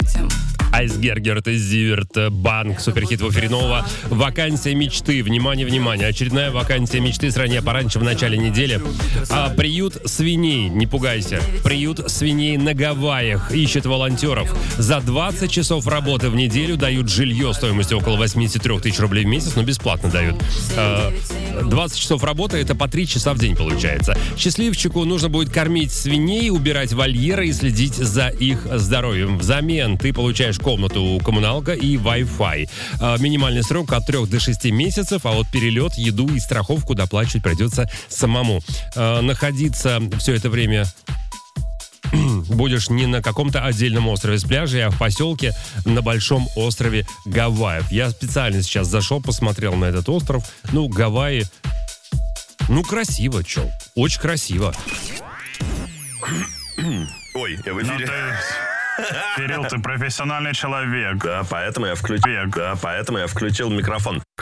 Айсгергерт и Зиверт, Банк, суперхит в эфире нового. Вакансия мечты. Внимание, внимание. Очередная вакансия мечты ранее пораньше в начале недели. Приют свиней, не пугайся. Приют свиней на Гавайях ищет волонтеров. За 20 часов работы в неделю дают жилье стоимостью около 83 тысяч рублей в месяц, но бесплатно дают. 20 часов работы — это по 3 часа в день получается. Счастливчику нужно будет кормить свиней, убирать вольеры и следить за их здоровьем. Взамен ты получаешь комнату, коммуналка и Wi-Fi. Минимальный срок от 3 до 6 месяцев, а вот перелет, еду и страховку доплачивать придется самому. Находиться все это время будешь не на каком-то отдельном острове с пляжей, а в поселке на большом острове Гавайев. Я специально сейчас зашел, посмотрел на этот остров. Гавайи, красиво, чё. Очень красиво. Ой, я в эфире. Кирилл, ты профессиональный человек. Да, поэтому я включил микрофон.